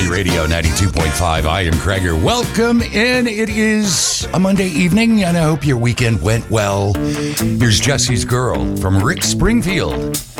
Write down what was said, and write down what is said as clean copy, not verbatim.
Community Radio 92.5. I am Kreger. Welcome in. It is a Monday evening, and I hope your weekend went well. Here's Jesse's Girl from Rick Springfield.